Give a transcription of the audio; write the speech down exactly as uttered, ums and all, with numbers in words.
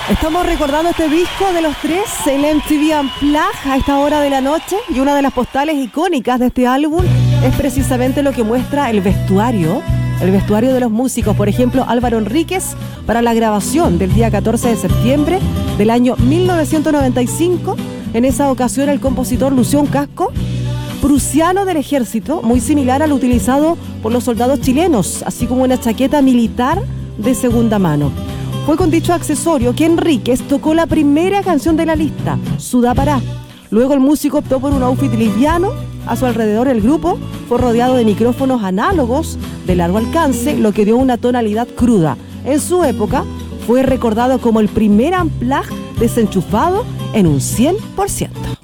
Estamos recordando este disco de los tres, el M T V Unplugged, a esta hora de la noche, y una de las postales icónicas de este álbum es precisamente lo que muestra el vestuario, el vestuario de los músicos. Por ejemplo, Álvaro Enríquez, para la grabación del día catorce de septiembre del año mil novecientos noventa y cinco, en esa ocasión el compositor lució un casco prusiano del ejército, muy similar al utilizado por los soldados chilenos, así como una chaqueta militar de segunda mano. Fue con dicho accesorio que Enríquez tocó la primera canción de la lista, Sudá Pará. Luego el músico optó por un outfit liviano. A su alrededor el grupo fue rodeado de micrófonos análogos de largo alcance, lo que dio una tonalidad cruda. En su época fue recordado como el primer unplugged desenchufado en un cien por ciento.